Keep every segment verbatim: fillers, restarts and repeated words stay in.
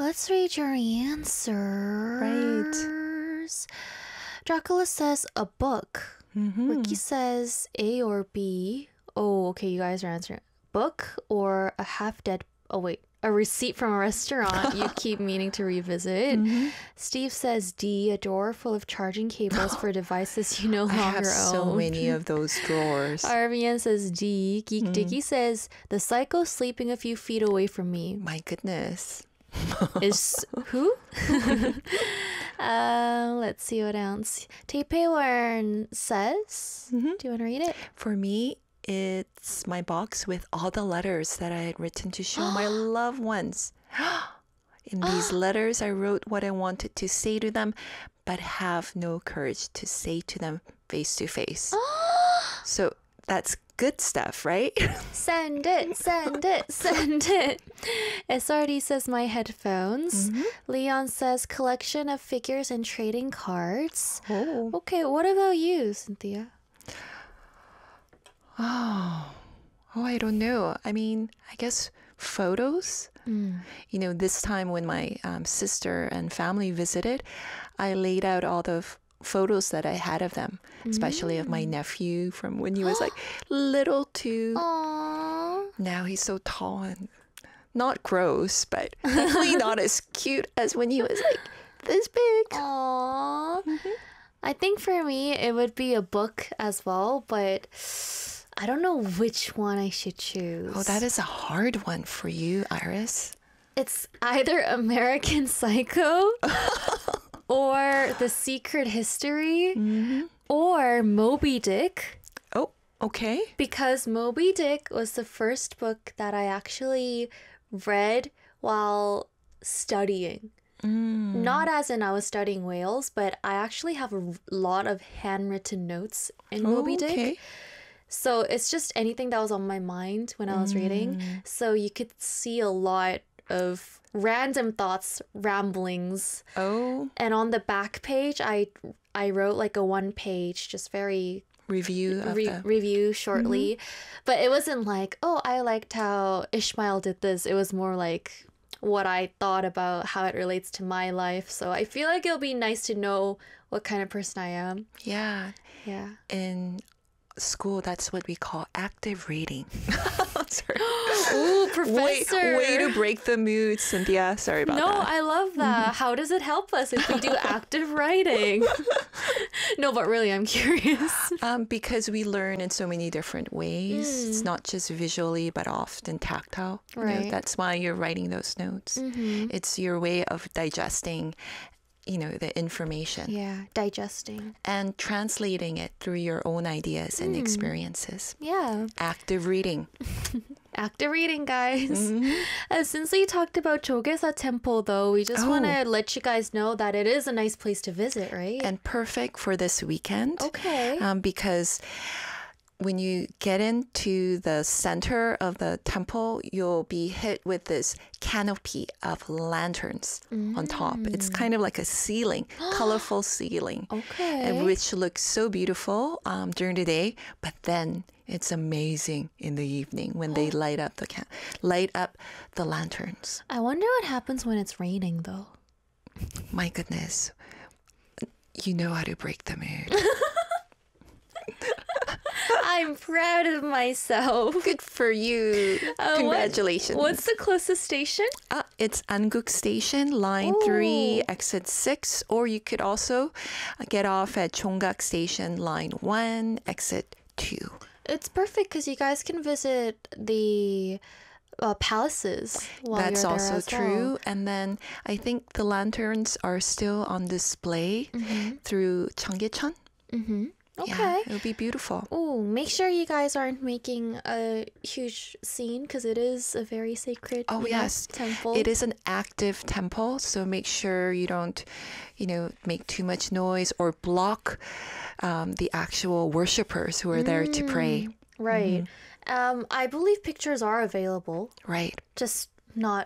Let's read your answers. Right. Dracula says a book. Mm-hmm. Ricky says A or B. Oh, okay, you guys are answering. Book or a half-dead... Oh, wait. A receipt from a restaurant you keep meaning to revisit. Mm-hmm. Steve says D, a drawer full of charging cables for devices you no longer I have own. so many of those drawers. R V N says D. Geek Mm. Dicky says the psycho sleeping a few feet away from me. My goodness. Is who? uh, let's see what else. Taipeiwan says. Mm-hmm. Do you want to read it? For me, it's my box with all the letters that I had written to show my loved ones. In these letters, I wrote what I wanted to say to them, but have no courage to say to them face to face. So that's good stuff, right? Send it, send it, send it. S R D says my headphones. Mm-hmm. Leon says collection of figures and trading cards. Oh. Okay, what about you, Cynthia? Oh, oh, I don't know. I mean, I guess photos. Mm. You know, this time when my um, sister and family visited, I laid out all the f- photos that I had of them, especially of my nephew from when he was like little to Aww. now he's so tall and not gross, but definitely not as cute as when he was like this big. Aww. Mm-hmm. I think for me, it would be a book as well, but I don't know which one I should choose. Oh, that is a hard one for you, Iris. It's either American Psycho or The Secret History Mm-hmm. or Moby Dick, Oh, okay. because Moby Dick was the first book that I actually read while studying. Mm. Not as in I was studying whales, but I actually have a r- lot of handwritten notes in Oh, Moby Dick. okay. So it's just anything that was on my mind when I was reading. Mm. So you could see a lot of random thoughts, ramblings. Oh, And on the back page, I I wrote like a one page, just very review of re- the... review shortly. But it wasn't like, oh, I liked how Ishmael did this. It was more like what I thought about how it relates to my life. So I feel like it'll be nice to know what kind of person I am. Yeah. Yeah. In school, that's what we call active reading. Sorry. Ooh, Way, professor. way to break the mood, Cynthia. Sorry about No, that. I love that. How does it help us if we do active writing? No, but really, I'm curious. Um, because we learn in so many different ways. It's not just visually, but often tactile. You know, Right. that's why you're writing those notes. It's your way of digesting, you know, the information Yeah, digesting. and translating it through your own ideas and experiences. Yeah, Active reading. active reading, guys. Mm-hmm. Uh, since we talked about Chogesa Temple, though, we just Oh. want to let you guys know that it is a nice place to visit, right? And perfect for this weekend. Okay. Um, because when you get into the center of the temple, you'll be hit with this canopy of lanterns on top. It's kind of like a ceiling, colorful ceiling, okay. and which looks so beautiful um, during the day, but then it's amazing in the evening when they light up the can- light up the lanterns. I wonder what happens when it's raining, though. My goodness, you know how to break the mood. I'm proud of myself. Good for you. Uh, what- Congratulations. What's the closest station? Uh, it's Anguk Station, line three, exit six, or you could also get off at Chonggak Station, line one, exit two. It's perfect because you guys can visit the uh, palaces while That's you're there also as true. well. And then I think the lanterns are still on display through Cheonggyecheon. Mm-hmm. Okay. Yeah, it'll be beautiful. Oh, make sure you guys aren't making a huge scene because it is a very sacred Oh, you know, yes. temple. It is an active temple, so make sure you don't, you know, make too much noise or block um, the actual worshippers who are there to pray. Right. Mm-hmm. Um, I believe pictures are available, Right. just not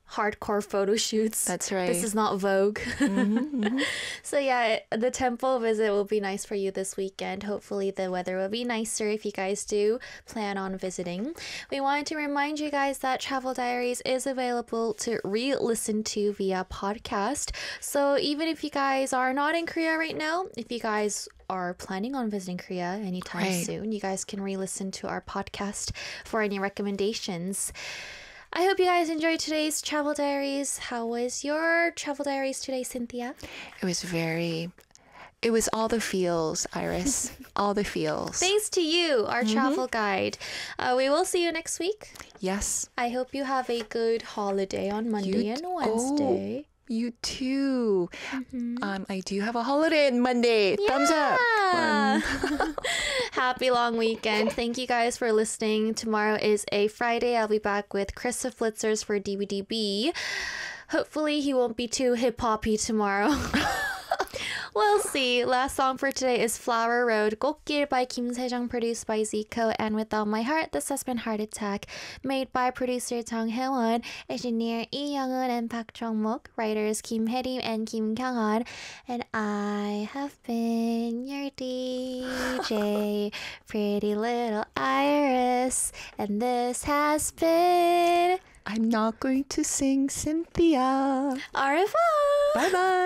hardcore photo shoots. That's right. This is not Vogue. Mm-hmm, mm-hmm. So yeah, the temple visit will be nice for you this weekend. Hopefully the weather will be nicer if you guys do plan on visiting. We wanted to remind you guys that Travel Diaries is available to re-listen to via podcast. So even if you guys are not in Korea right now, if you guys are planning on visiting Korea anytime Right. soon, you guys can re-listen to our podcast for any recommendations. I hope you guys enjoyed today's Travel Diaries. How was your Travel Diaries today, Cynthia? It was very, it was all the feels, Iris. All the feels. Thanks to you, our travel guide. Uh, we will see you next week. Yes. I hope you have a good holiday on Monday You and t- Wednesday. You too. Um, I do have a holiday on Monday. Thumbs up. Yeah. Um, Happy long weekend. Thank you guys for listening. Tomorrow is a Friday. I'll be back with Chris of Flitzers for D V D B. Hopefully he won't be too hip-hoppy tomorrow. We'll see. Last song for today is Flower Road, 꽃길 by Kim Sejong, produced by Zico. And With All My Heart, This Has Been Heart Attack, made by producer Jung Hye-won, engineer Lee Young-un and Park Jong-mok, writers Kim Hae-rim and Kim Kyung-han. And I have been your D J, Pretty Little Iris. And this has been... I'm not going to sing Cynthia. Au revoir! Bye bye.